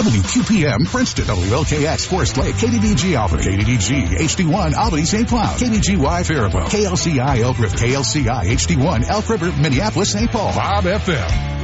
WQPM Princeton, WLKX Forest Lake, KDDG Alfred, KDDG HD1 Albany St. Cloud, KDGY Faribault, KLCI Elk River, KLCI HD1 Elk River, Minneapolis St. Paul, Bob FM.